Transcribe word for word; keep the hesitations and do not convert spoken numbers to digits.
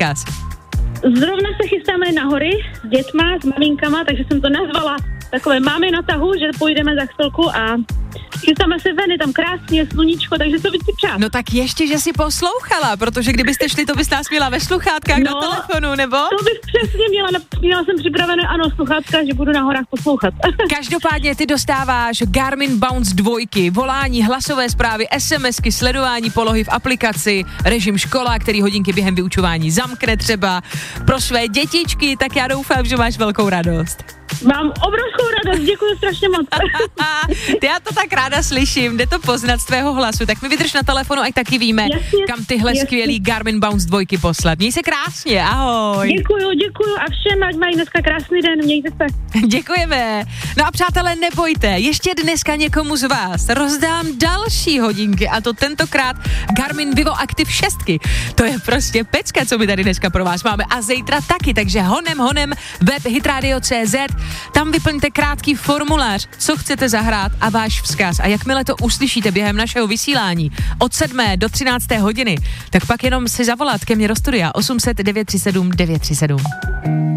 vzkaz? Zrovna se chystáme na hory s dětma, s maminkama, takže jsem to nazvala takové máme na tahu, že pojdeme za chvilku a chystáme se ven, je tam krásně, sluníčko, takže to vždycky čas. No tak ještě, že si poslouchala, protože kdybyste šli, to bys nás měla ve sluchátkách no, na telefonu, nebo? To bych přesně měla, měla jsem připravené, ano, sluchátka, že budu na horách poslouchat. Každopádně ty dostáváš Garmin Bounce dvojky, volání, hlasové zprávy, SMSky, sledování polohy v aplikaci, režim škola, který hodinky během vyučování zamkne třeba. Pro své dětičky, tak já doufám, že máš velkou radost. Mám obrovskou radost, děkuji strašně moc. Já to tak ráda slyším, jde to poznat z tvého hlasu, tak mi vydrž na telefonu, ať taky víme, jasně, kam tyhle jasně. skvělý Garmin Bounce dvojky poslat. Měj se krásně, ahoj. Děkuju, děkuju a všem, ať mají dneska krásný den, mějte se. Děkujeme. No a přátelé, nebojte, ještě dneska někomu z vás rozdám další hodinky a to tentokrát Garmin Vivo Active šest. To je prostě pecka, co my tady dneska pro vás máme a zítra taky, takže honem, honem, web hitradio tečka cé zet, tam vyplňte krátký formulář, co chcete zahrát a váš vzkaz. A jakmile to uslyšíte během našeho vysílání od sedmé do třinácté hodiny, tak pak jenom si zavolat ke mně do studia osm set devět tři sedm devět tři sedm.